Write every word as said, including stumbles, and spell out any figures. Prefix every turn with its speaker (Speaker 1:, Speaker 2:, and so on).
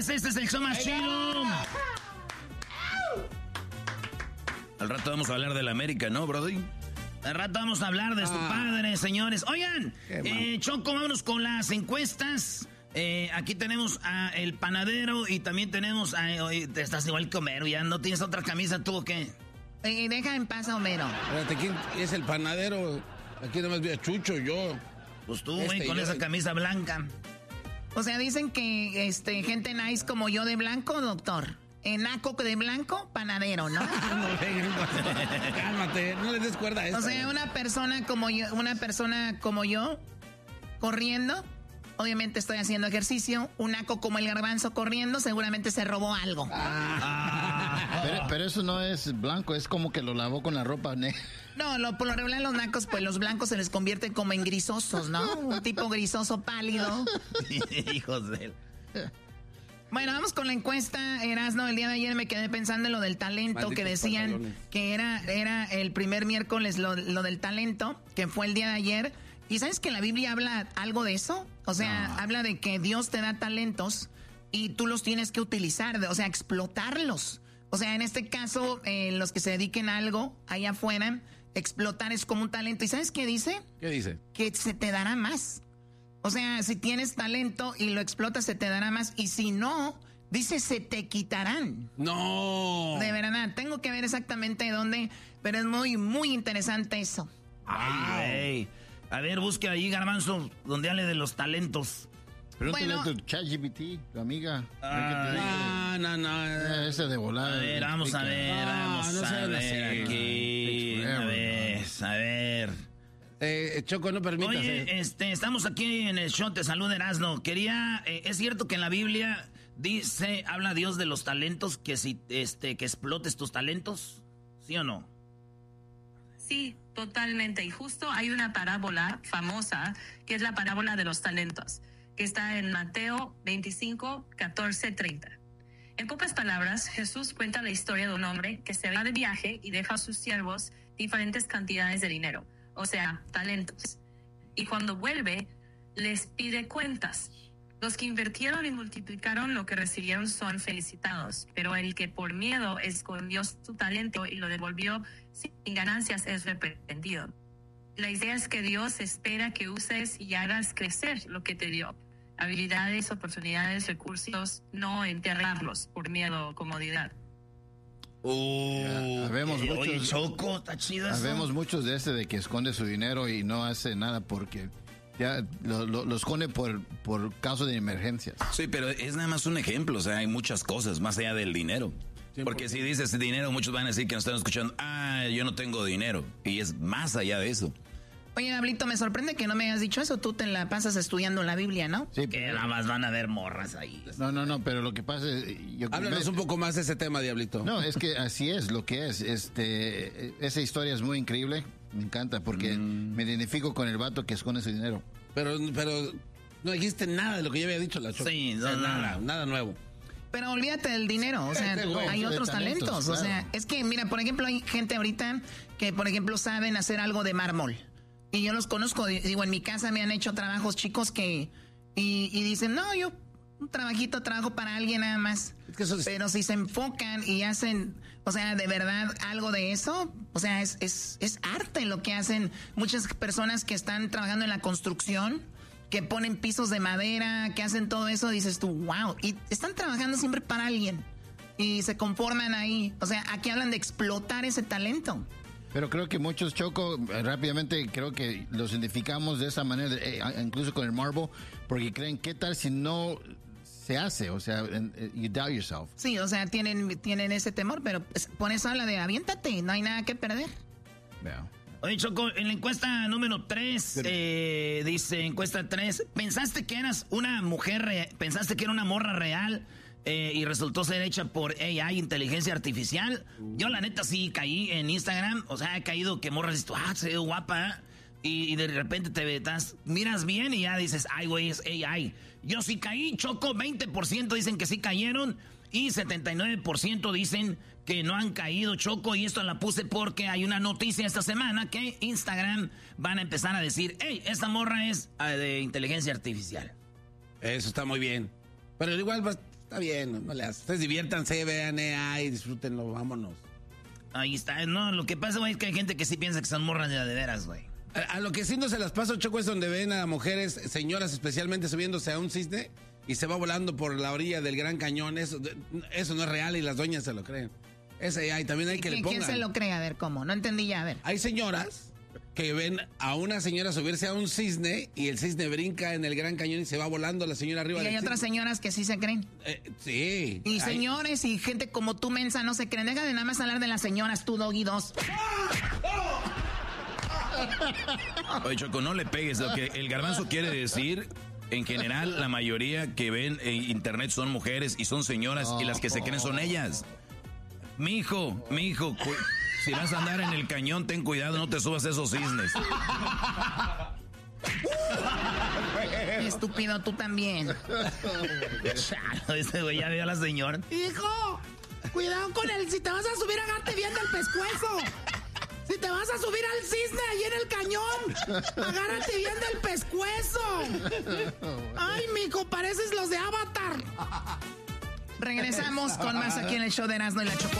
Speaker 1: señores, este es el show más chido. Al rato vamos a hablar de la América, ¿no, Brody? Al rato vamos a hablar de ah. su padre, señores. Oigan, eh, Choco, vámonos con las encuestas. Eh, aquí tenemos a el panadero y también tenemos a... Oye, te estás igual que Homero, ¿ya no tienes otra camisa tú o qué?
Speaker 2: Eh, deja en paz a Homero.
Speaker 3: Espérate, ¿quién es el panadero? Aquí nomás vi a Chucho, yo.
Speaker 1: Pues tú, güey, este, con yo, esa camisa blanca.
Speaker 2: O sea, dicen que este gente nice como yo de blanco, doctor. Naco de blanco, panadero, ¿no?
Speaker 3: Cálmate, no le des cuerda a eso.
Speaker 2: O sea, una persona como yo, una persona como yo, corriendo, obviamente estoy haciendo ejercicio. Un naco como el Garbanzo corriendo, seguramente se robó algo.
Speaker 4: Ah. Pero, pero eso no es blanco, es como que lo lavó con la ropa negra.
Speaker 2: No, lo, por lo regular los nacos, pues los blancos se les convierten como en grisosos, ¿no? Un tipo grisoso pálido.
Speaker 1: Hijos de él.
Speaker 2: Bueno, vamos con la encuesta, Erasno. El día de ayer me quedé pensando en lo del talento, Malditos que decían pantalones. que era, era el primer miércoles lo, lo del talento, que fue el día de ayer. ¿Y sabes que la Biblia habla algo de eso? O sea, no. habla de que Dios te da talentos y tú los tienes que utilizar, o sea, explotarlos. O sea, en este caso, eh, los que se dediquen a algo allá afuera, explotar es como un talento. ¿Y sabes qué dice?
Speaker 3: ¿Qué dice?
Speaker 2: Que se te dará más. O sea, si tienes talento y lo explotas, se te dará más. Y si no, dice, se te quitarán.
Speaker 3: No.
Speaker 2: De verdad, tengo que ver exactamente dónde, pero es muy, muy interesante eso.
Speaker 1: Ay, wow. A ver, busque ahí, Garbanzo, donde hable de los talentos.
Speaker 4: Pregúntale bueno, a tu ChatGPT, tu amiga.
Speaker 3: Ah, no, no, no.
Speaker 4: Eh, ese de volar.
Speaker 1: A ver, vamos a ver, vamos no, no a ver aquí. A ver, a ver.
Speaker 3: Eh, Choco, no permitas.
Speaker 1: Oye,
Speaker 3: eh.
Speaker 1: este, estamos aquí en el show, te saluda Erasno. Quería, eh, es cierto que en la Biblia dice, habla Dios de los talentos, que si, este, que explotes tus talentos, ¿sí o no?
Speaker 5: Sí, totalmente. Y justo hay una parábola famosa, que es la parábola de los talentos, que está en Mateo veinticinco, catorce, treinta. En pocas palabras, Jesús cuenta la historia de un hombre que se va de viaje y deja a sus siervos diferentes cantidades de dinero. O sea, talentos. Y cuando vuelve, les pide cuentas. Los que invirtieron y multiplicaron lo que recibieron son felicitados, pero el que por miedo escondió su talento y lo devolvió sin ganancias es reprendido. La idea es que Dios espera que uses y hagas crecer lo que te dio. Habilidades, oportunidades, recursos, no enterrarlos por miedo o comodidad.
Speaker 1: Oh,
Speaker 4: habemos
Speaker 1: eh,
Speaker 4: muchos,
Speaker 1: oye, Choco, está chido eso.
Speaker 4: Habemos muchos de ese de que esconde su dinero y no hace nada porque ya lo, lo, lo esconde por, por caso de emergencias.
Speaker 1: Sí, pero es nada más un ejemplo, o sea, hay muchas cosas más allá del dinero. Sí, porque si dices dinero, muchos van a decir que nos están escuchando, ah, yo no tengo dinero, y es más allá de eso.
Speaker 2: Oye, Diablito, me sorprende que no me hayas dicho eso. Tú te la pasas estudiando la Biblia, ¿no?
Speaker 1: Sí, que nada más van a ver morras ahí.
Speaker 4: No, no, no, pero lo que pasa es... Yo,
Speaker 3: Háblanos me, un poco más de ese tema, Diablito.
Speaker 4: No, es que así es lo que es. Este, esa historia es muy increíble. Me encanta porque mm. me identifico con el vato que esconde su dinero.
Speaker 3: Pero, pero no dijiste nada de lo que yo había dicho, la Choco.
Speaker 1: Sí, no,
Speaker 3: o sea,
Speaker 1: nada,
Speaker 3: nada, nada nuevo.
Speaker 2: Pero olvídate del dinero, o sea, bueno, hay otros talentos, talentos claro. O sea, es que, mira, por ejemplo, hay gente ahorita que, por ejemplo, saben hacer algo de mármol. Y yo los conozco, digo, en mi casa me han hecho trabajos chicos que... Y, y dicen, no, yo un trabajito trabajo para alguien nada más. Es que eso es... Pero si se enfocan y hacen, o sea, de verdad algo de eso, o sea, es, es, es arte lo que hacen muchas personas que están trabajando en la construcción, que ponen pisos de madera, que hacen todo eso, dices tú, wow, y están trabajando siempre para alguien y se conforman ahí. O sea, aquí hablan de explotar ese talento.
Speaker 4: Pero creo que muchos, Choco, rápidamente creo que los identificamos de esa manera, eh, incluso con el marble, porque creen, ¿qué tal si no se hace? O sea, you doubt yourself.
Speaker 2: Sí, o sea, tienen, tienen ese temor, pero por eso habla de aviéntate, no hay nada que perder.
Speaker 4: Veo.
Speaker 1: Oye, Choco, en la encuesta número tres, eh, dice, encuesta tres, ¿pensaste que eras una mujer, re- pensaste que era una morra real eh, y resultó ser hecha por A I, inteligencia artificial? Uh. Yo la neta sí caí en Instagram, o sea, he caído que morras dices, ah, se ve guapa, y, y de repente te vetas, miras bien y ya dices, ay, güey, es A I. Yo sí caí, Choco, veinte por ciento dicen que sí cayeron, y setenta y nueve por ciento dicen que no han caído, Choco, y esto la puse porque hay una noticia esta semana que Instagram van a empezar a decir, hey, esta morra es de inteligencia artificial.
Speaker 3: Eso está muy bien. Pero igual está bien, no, no le haces. Ustedes diviértanse, vean E A y disfrútenlo, vámonos.
Speaker 1: Ahí está, no, lo que pasa, güey, es que hay gente que sí piensa que son morras de, de veras, güey.
Speaker 3: A, a lo que sí no se las paso, Choco, es donde ven a mujeres, señoras especialmente, subiéndose a un cisne y se va volando por la orilla del Gran Cañón. Eso, eso no es real y las doñas se lo creen. Ese hay, también hay que le pongan.
Speaker 2: ¿Quién se lo cree? A ver, ¿cómo? No entendí ya, a ver.
Speaker 3: Hay señoras que ven a una señora subirse a un cisne y el cisne brinca en el Gran Cañón y se va volando la señora arriba.
Speaker 2: Y hay
Speaker 3: del
Speaker 2: otras
Speaker 3: cisne.
Speaker 2: señoras que sí se creen.
Speaker 3: Eh, sí.
Speaker 2: Y
Speaker 3: hay...
Speaker 2: señores y gente como tú, mensa, no se creen. Deja de nada más hablar de las señoras, tú, Doggy dos.
Speaker 6: Oye, Choco, no le pegues. Lo que el Garbanzo quiere decir, en general, la mayoría que ven en internet son mujeres y son señoras y las que se creen son ellas. Mijo, mijo, cu- si vas a andar en el cañón, ten cuidado, no te subas a esos cisnes.
Speaker 2: Estúpido, tú también.
Speaker 1: Chalo, ese güey ya vio a la señora.
Speaker 7: Hijo, cuidado con él. Si te vas a subir, agárrate bien del pescuezo. Si te vas a subir al cisne ahí en el cañón, agárrate bien del pescuezo. Ay, mijo, pareces los de Avatar.
Speaker 2: Regresamos con más aquí en el show de Erasmo y la Chocolate.